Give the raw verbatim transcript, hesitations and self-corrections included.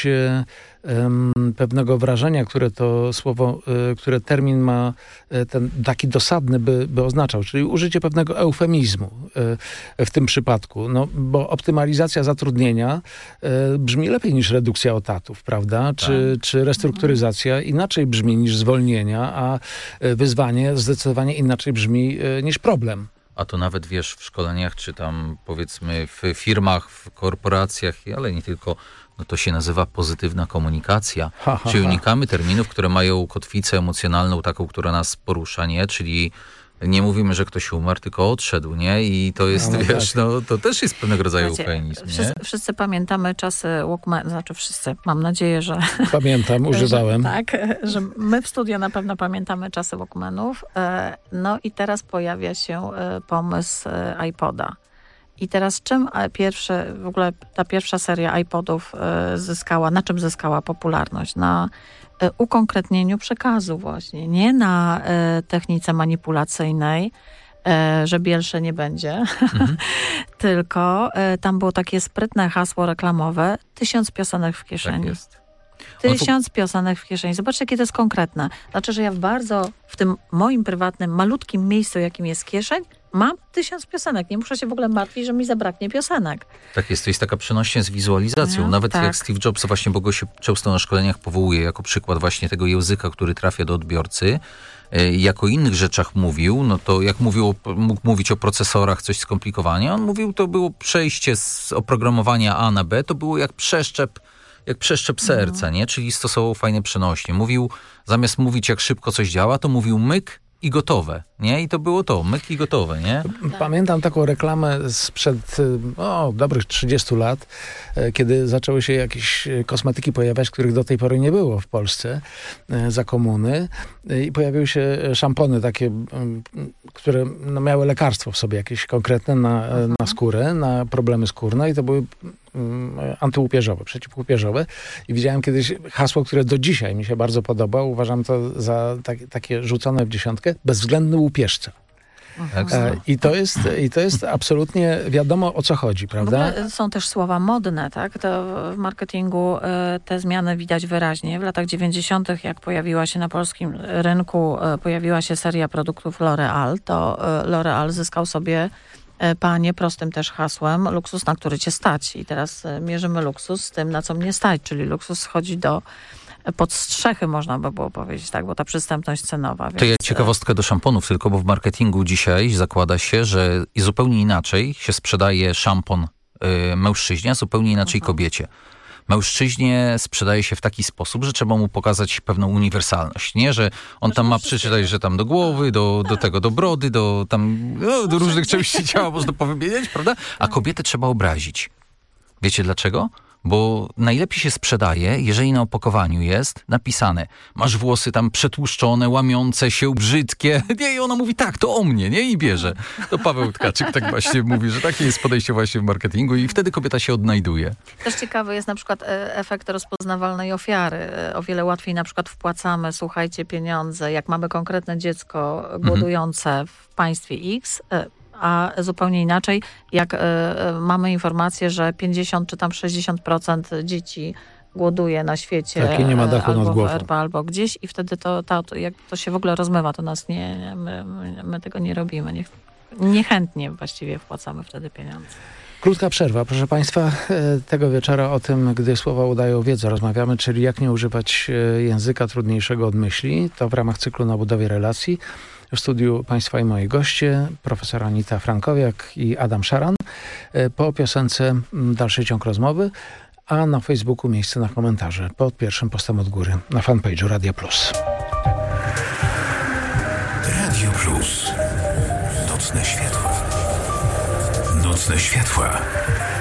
użyć um, pewnego wrażenia, które to słowo, y, które termin ma y, ten taki dosadny by, by oznaczał, czyli użycie pewnego eufemizmu y, w tym przypadku. No, bo optymalizacja zatrudnienia y, brzmi lepiej niż redukcja etatów, prawda? Tak. Czy, czy restrukturyzacja inaczej brzmi niż zwolnienia, a y, wyzwanie zdecydowanie inaczej brzmi y, niż problem. A to nawet, wiesz, w szkoleniach, czy tam powiedzmy w firmach, w korporacjach, ale nie tylko, no to się nazywa pozytywna komunikacja. Ha, ha, czyli unikamy terminów, które mają kotwicę emocjonalną, taką, która nas porusza, nie? Czyli nie mówimy, że ktoś umarł, tylko odszedł, nie? I to jest, no, no wiesz, tak. no to też jest pewnego rodzaju eufemizm, nie? Wszyscy, wszyscy pamiętamy czasy Walkmana, znaczy wszyscy, mam nadzieję, że... Pamiętam, używałem. Że, tak, że my w studio na pewno pamiętamy czasy Walkmanów. No i teraz pojawia się pomysł iPoda. I teraz czym pierwsze, w ogóle ta pierwsza seria iPodów zyskała, na czym zyskała popularność? Na ukonkretnieniu przekazu właśnie, nie na e, technice manipulacyjnej, e, że bielsze nie będzie, mhm. tylko e, tam było takie sprytne hasło reklamowe, tysiąc piosenek w kieszeni. Tak jest. Tysiąc to... piosenek w kieszeni. Zobaczcie, jakie to jest konkretne. Znaczy, że ja w bardzo, w tym moim prywatnym, malutkim miejscu, jakim jest kieszeń, mam tysiąc piosenek. Nie muszę się w ogóle martwić, że mi zabraknie piosenek. Tak jest. To jest taka przenośnia z wizualizacją. No, Nawet tak. jak Steve Jobs, właśnie, bo go się często na szkoleniach powołuje jako przykład właśnie tego języka, który trafia do odbiorcy. Jak o innych rzeczach mówił, no to jak mówił, mógł mówić o procesorach, coś skomplikowania, on mówił, to było przejście z oprogramowania A na B, to było jak przeszczep jak przeszczep serca, nie? Czyli stosował fajne przenośnie. Mówił, zamiast mówić jak szybko coś działa, to mówił myk i gotowe, nie? I to było to, myk i gotowe, nie? Pamiętam taką reklamę sprzed o, dobrych trzydziestu lat, kiedy zaczęły się jakieś kosmetyki pojawiać, których do tej pory nie było w Polsce za komuny i pojawiły się szampony takie, które no, miały lekarstwo w sobie jakieś konkretne na, na skórę, na problemy skórne i to były antyłupieżowe, przeciwłupieżowe i widziałem kiedyś hasło, które do dzisiaj mi się bardzo podoba. Uważam to za tak, takie rzucone w dziesiątkę. Bezwzględny łupieżca. E, I to jest, i to jest absolutnie wiadomo, o co chodzi, prawda? Są też słowa modne, tak? To w marketingu e, te zmiany widać wyraźnie. W latach dziewięćdziesiątych, jak pojawiła się na polskim rynku, e, pojawiła się seria produktów L'Oreal, to e, L'Oreal zyskał sobie Panie prostym też hasłem luksus, na który cię stać. I teraz mierzymy luksus z tym, na co mnie stać, czyli luksus schodzi do pod strzechy, można by było powiedzieć, tak, bo ta przystępność cenowa. Więc... To ja ciekawostkę do szamponów tylko, bo w marketingu dzisiaj zakłada się, że zupełnie inaczej się sprzedaje szampon y, mężczyźnie, a zupełnie inaczej uh-huh. kobiecie. Mężczyźnie sprzedaje się w taki sposób, że trzeba mu pokazać pewną uniwersalność, nie? Że on Może tam ma przeczytać, że tam do głowy, do, do tego, do brody, do tam, no, do różnych części ciała można powiedzieć, prawda? A kobietę trzeba obrazić. Wiecie dlaczego? Bo najlepiej się sprzedaje, jeżeli na opakowaniu jest napisane, masz włosy tam przetłuszczone, łamiące się, brzydkie. Nie, i ona mówi, tak, to o mnie, nie? I bierze. To Paweł Tkaczyk tak właśnie mówi, że takie jest podejście właśnie w marketingu i wtedy kobieta się odnajduje. Też ciekawy jest na przykład efekt rozpoznawalnej ofiary. O wiele łatwiej na przykład wpłacamy, słuchajcie, pieniądze, jak mamy konkretne dziecko głodujące mhm. w państwie X, a zupełnie inaczej, jak y, y, mamy informację, że pięćdziesiąt czy tam sześćdziesiąt procent dzieci głoduje na świecie, tak, i nie ma dachu albo nad głową. w R P, albo gdzieś i wtedy to, to, to, jak to się w ogóle rozmywa, to nas nie, my, my, my tego nie robimy. Nie, niechętnie właściwie wpłacamy wtedy pieniądze. Krótka przerwa, proszę Państwa. Tego wieczora o tym, gdy słowa udają wiedzę, rozmawiamy, czyli jak nie używać języka trudniejszego od myśli. To w ramach cyklu na budowie relacji. W studiu Państwa i moi goście, profesor Anita Frankowiak i Adam Szaran. Po piosence dalszy ciąg rozmowy, a na Facebooku miejsce na komentarze pod pierwszym postem od góry na fanpage'u Radio Plus. Radio Plus. Nocne światła. Nocne światła.